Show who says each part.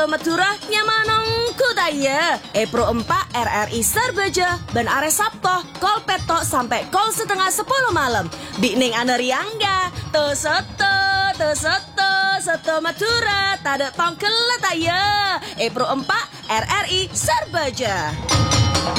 Speaker 1: Madura nyamanong kudaya Pro 4 RRI Sarbaja Ben Are Sabtoh Kol petok sampai kol setengah 10 malam Bikning Aneriangga Soto Madura Tada tongkel letaya Pro 4 RRI Sarbaja.